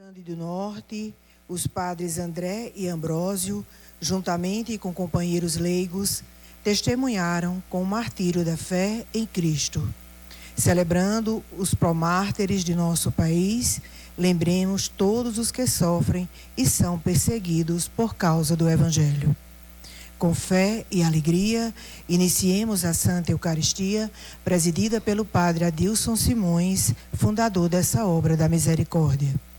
Grande do Norte, os padres André e Ambrósio, juntamente com companheiros leigos, testemunharam com o martírio da fé em Cristo. Celebrando os promártires de nosso país, lembremos todos os que sofrem e são perseguidos por causa do Evangelho. Com fé e alegria, iniciemos a Santa Eucaristia, presidida pelo Padre Adilson Simões, fundador dessa obra da misericórdia.